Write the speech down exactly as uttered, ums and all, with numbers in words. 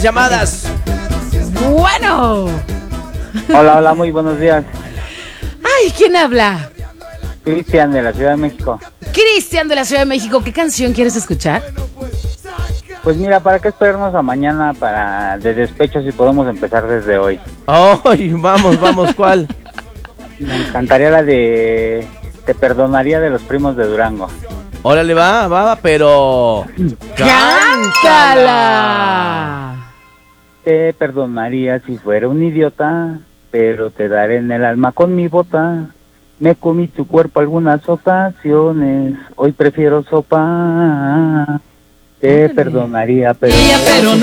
Llamadas. Bueno. Hola, hola, muy buenos días. Ay, ¿quién habla? Cristian de la Ciudad de México. Cristian de la Ciudad de México. ¿Qué canción quieres escuchar? Pues mira, ¿para qué esperarnos a mañana para de despecho si podemos empezar desde hoy? Ay, vamos, vamos, ¿cuál? Me encantaría la de Te perdonaría de los Primos de Durango. Órale, va, va, pero... ¡Cántala! Te perdonaría si fuera un idiota, pero te daré en el alma con mi bota. Me comí tu cuerpo algunas ocasiones, hoy prefiero sopa. Te perdonaría, pero... Ella, pero no